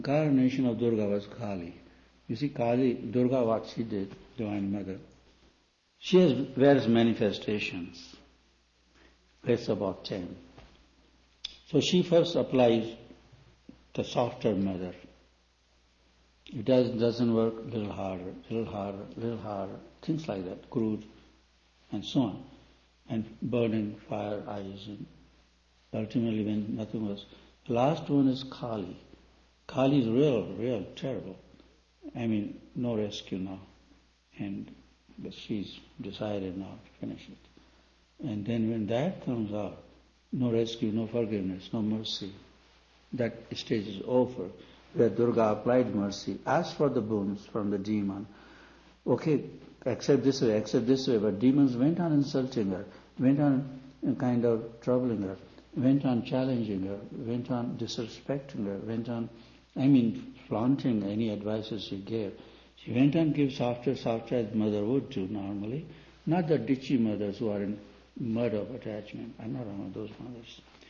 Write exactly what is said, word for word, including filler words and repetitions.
Incarnation of Durga was Kali. You see, Kali, Durga, what she did, Divine Mother, she has various manifestations. It's about ten. So she first applies the softer mother. It does, doesn't work, little harder, little harder, little harder, things like that, crude, and so on. And burning fire eyes, and ultimately when nothing was. The last one is Kali. Kali is real, real, terrible. I mean, no rescue now. And but she's decided now to finish it. And then when that comes out, no rescue, no forgiveness, no mercy. That stage is over. Where Durga applied mercy, asked for the boons from the demon. Okay, accept this way, accept this way, but demons went on insulting her, went on kind of troubling her, went on challenging her, went on disrespecting her, went on, I mean, flaunting any advices she gave. She went on give softer, softer as mother would do normally, not the ditchy mothers who are in mud of attachment. I'm not one of those mothers.